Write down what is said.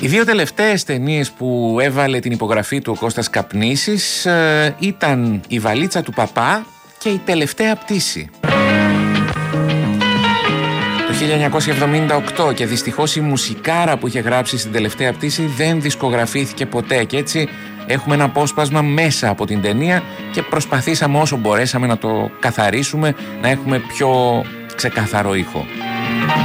Οι δύο τελευταίες ταινίες που έβαλε την υπογραφή του ο Κώστας Καπνίσης ήταν «Η βαλίτσα του παπά» και «Η τελευταία πτήση». Το 1978, και δυστυχώς η μουσικάρα που είχε γράψει στην τελευταία πτήση δεν δισκογραφήθηκε ποτέ, και έτσι έχουμε ένα απόσπασμα μέσα από την ταινία και προσπαθήσαμε όσο μπορέσαμε να το καθαρίσουμε, να έχουμε πιο ξεκάθαρο ήχο.